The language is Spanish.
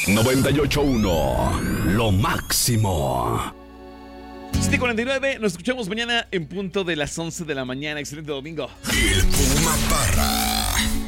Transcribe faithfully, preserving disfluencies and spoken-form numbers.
noventa y ocho punto uno, lo máximo. siete cuarenta y nueve, nos escuchamos mañana en punto de las once de la mañana. Excelente domingo. El Puma Parra.